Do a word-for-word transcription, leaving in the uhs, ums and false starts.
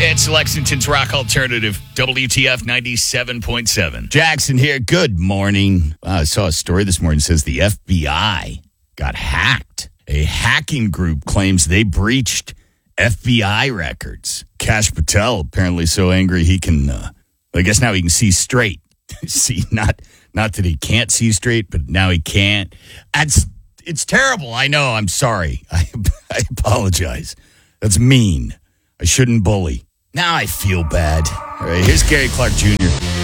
It's Lexington's Rock Alternative, W T F ninety-seven point seven. Jackson here. Good morning. Uh, I saw a story this morning that says the F B I got hacked. A hacking group claims they breached F B I records. Kash Patel apparently so angry he can, uh, I guess now he can see straight. see, not not that he can't see straight, but now he can't. That's, it's terrible. I know. I'm sorry. I, I apologize. That's mean. I shouldn't bully. Now I feel bad. All right, here's Gary Clark Junior